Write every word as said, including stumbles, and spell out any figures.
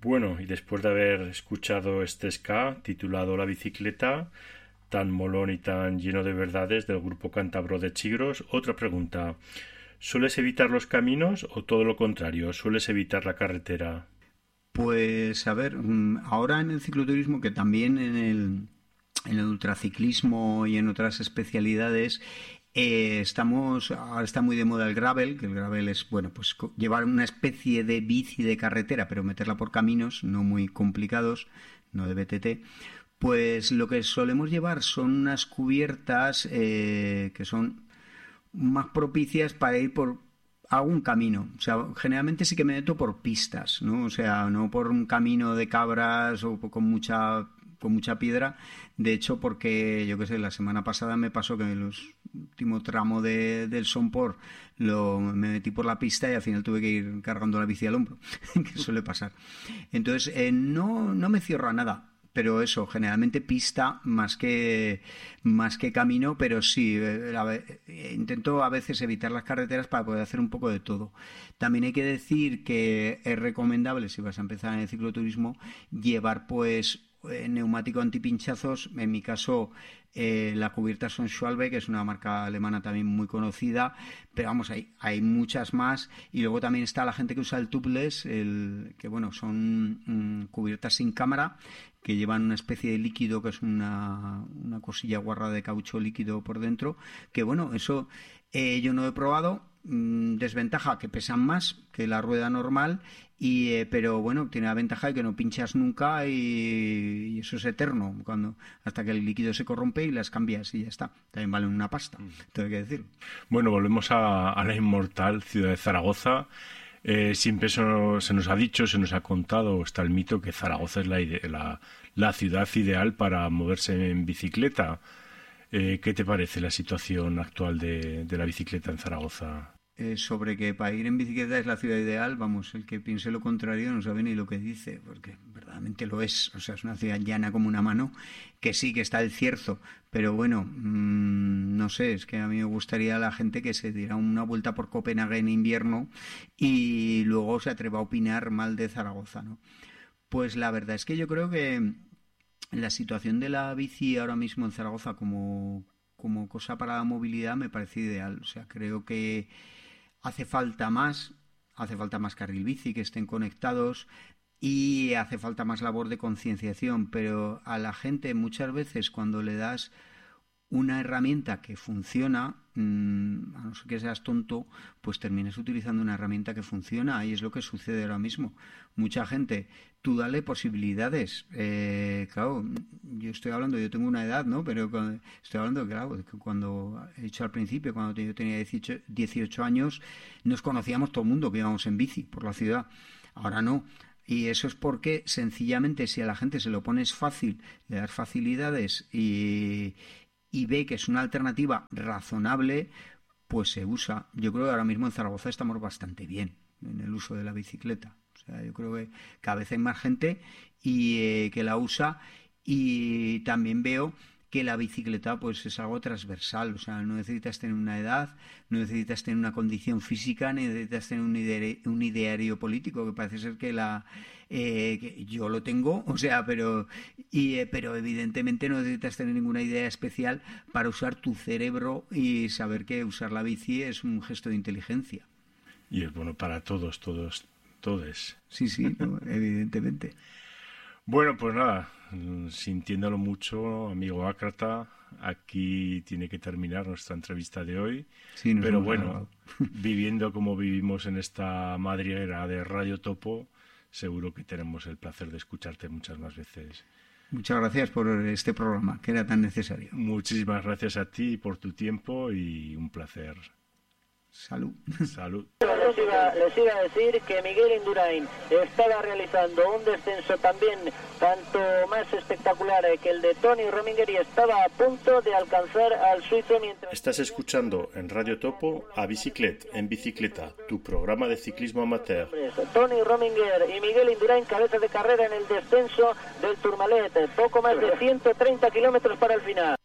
Bueno, y después de haber escuchado este ska titulado La bicicleta, tan molón y tan lleno de verdades del grupo cántabro de Chigros, otra pregunta. ¿Sueles evitar los caminos o todo lo contrario? ¿Sueles evitar la carretera? Pues a ver, ahora en el cicloturismo, que también en el, en el ultraciclismo y en otras especialidades, eh, estamos, ahora está muy de moda el gravel, que el gravel es, bueno, pues llevar una especie de bici de carretera, pero meterla por caminos no muy complicados, no de B T T. Pues lo que solemos llevar son unas cubiertas eh, que son más propicias para ir por algún camino. O sea, generalmente sí que me meto por pistas, ¿no? O sea, no por un camino de cabras o con mucha con mucha piedra. De hecho, porque, yo qué sé, la semana pasada me pasó que en el último tramo de, del Somport lo, me metí por la pista y al final tuve que ir cargando la bici al hombro, que suele pasar. Entonces, eh, no, no me cierro a nada. Pero eso, generalmente pista más que más que camino, pero sí, eh, intento a veces evitar las carreteras para poder hacer un poco de todo. También hay que decir que es recomendable, si vas a empezar en el cicloturismo, llevar pues eh, neumático antipinchazos. En mi caso, eh, la cubierta son Schwalbe, que es una marca alemana también muy conocida, pero vamos, hay, hay muchas más. Y luego también está la gente que usa el tubeless, el, que bueno, son mmm, cubiertas sin cámara, que llevan una especie de líquido que es una, una cosilla guarra de caucho líquido por dentro, que bueno, eso eh, yo no he probado. Mmm, desventaja que pesan más que la rueda normal, y eh, pero bueno, tiene la ventaja de que no pinchas nunca y, y eso es eterno, cuando hasta que el líquido se corrompe y las cambias y ya está. También valen una pasta, tengo que decir. Bueno, volvemos a, a la inmortal ciudad de Zaragoza. Eh, siempre eso se nos ha dicho, se nos ha contado, está el mito que Zaragoza es la, ide- la, la ciudad ideal para moverse en bicicleta. Eh, ¿Qué te parece la situación actual de, de la bicicleta en Zaragoza? Eh, sobre que para ir en bicicleta es la ciudad ideal, vamos, el que piense lo contrario no sabe ni lo que dice, porque verdaderamente lo es. O sea, es una ciudad llana como una mano, que sí que está el cierzo, pero bueno, mmm, no sé, es que a mí me gustaría a la gente que se diera una vuelta por Copenhague en invierno y luego se atreva a opinar mal de Zaragoza, ¿no? Pues la verdad es que yo creo que la situación de la bici ahora mismo en Zaragoza como, como cosa para la movilidad me parece ideal. O sea, creo que hace falta más, hace falta más carril bici, que estén conectados, y hace falta más labor de concienciación, pero a la gente muchas veces cuando le das una herramienta que funciona, mmm, a no ser que seas tonto, pues termines utilizando una herramienta que funciona, y es lo que sucede ahora mismo. Mucha gente, tú dale posibilidades. Eh, claro, yo estoy hablando, yo tengo una edad, ¿no? Pero cuando, estoy hablando, claro, de que cuando he dicho al principio, cuando yo tenía dieciocho, dieciocho años, nos conocíamos todo el mundo que íbamos en bici por la ciudad. Ahora no. Y eso es porque sencillamente si a la gente se lo pones fácil, le das facilidades y y ve que es una alternativa razonable, pues se usa. Yo creo que ahora mismo en Zaragoza estamos bastante bien en el uso de la bicicleta. O sea, yo creo que cada vez hay más gente y eh, que la usa, y también veo que la bicicleta pues es algo transversal. O sea, no necesitas tener una edad, no necesitas tener una condición física, ni necesitas tener un ideario, un ideario político, que parece ser que la eh, que yo lo tengo, o sea, pero y, eh, pero evidentemente no necesitas tener ninguna idea especial para usar tu cerebro y saber que usar la bici es un gesto de inteligencia. Y es bueno para todos, todos, todes. Sí, sí, no, evidentemente. Bueno, pues nada, sintiéndolo mucho, amigo Ácrata, aquí tiene que terminar nuestra entrevista de hoy. Sí, pero bueno, viviendo como vivimos en esta madriguera de Radio Topo, seguro que tenemos el placer de escucharte muchas más veces. Muchas gracias por este programa, que era tan necesario. Muchísimas gracias a ti por tu tiempo y un placer. Salud. Salud. Les iba, les iba a decir que Miguel Indurain estaba realizando un descenso también tanto más espectacular que el de Tony Rominger, y estaba a punto de alcanzar al suizo mientras... Estás escuchando en Radio Topo a Bicicleta en Bicicleta, tu programa de ciclismo amateur. Tony Rominger y Miguel Indurain, cabeza de carrera en el descenso del Tourmalet, poco más de ciento treinta kilómetros para el final.